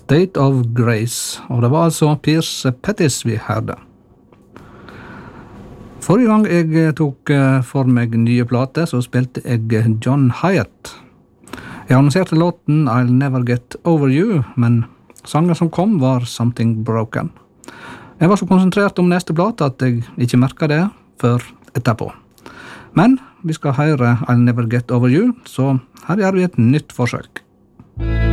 State of Grace, og det var altså Piers Pettis vi hørte. Forrige gang jeg tok for meg nye plater, så spilte jeg John Hyatt. Jeg annonserte låten I'll Never Get Over You, men sangen som kom var Something Broken. Jeg var så konsentrert om neste plate at jeg ikke merket det før etterpå. Men vi skal høre I'll Never Get Over You, så her gjør vi et nytt forsøk.